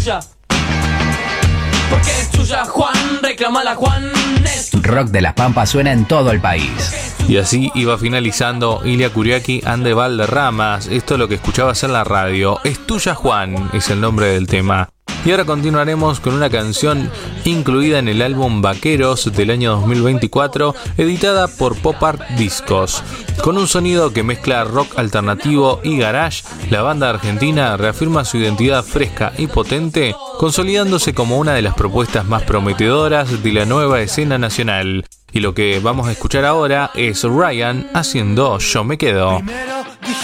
Porque es tuya, Juan, reclámala, Juan. Rock de las Pampas suena en todo el país. Y así iba finalizando Ilia Kuriaki Ande Valderramas. Esto es lo que escuchabas en la radio. Es tuya, Juan, es el nombre del tema. Y ahora continuaremos con una canción incluida en el álbum Vaqueros del año 2024, editada por Pop Art Discos. Con un sonido que mezcla rock alternativo y garage, la banda argentina reafirma su identidad fresca y potente, consolidándose como una de las propuestas más prometedoras de la nueva escena nacional. Y lo que vamos a escuchar ahora es Ryan haciendo Yo Me Quedo. Primero